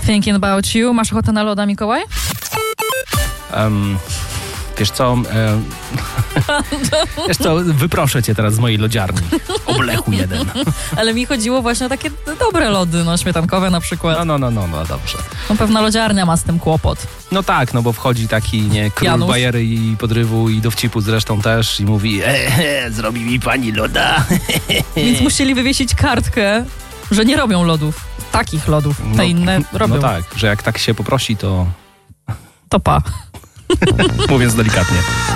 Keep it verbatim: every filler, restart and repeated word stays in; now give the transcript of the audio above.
Thinking About You. Masz ochotę na loda, Mikołaj? Um, wiesz co, um, wiesz co, wyproszę cię teraz z mojej lodziarni. Oblechu jeden. Ale mi chodziło właśnie o takie dobre lody, no śmietankowe na przykład. No, no, no, no, no dobrze. No pewna lodziarnia ma z tym kłopot. No tak, no bo wchodzi taki, nie, król Janusz. bajery i podrywu i dowcipu zresztą też i mówi, e, zrobi mi pani loda. Więc musieli wywiesić kartkę, że nie robią lodów. Takich lodów. Te No, inne robią. No tak, że jak tak się poprosi, to To pa. mówiąc delikatnie.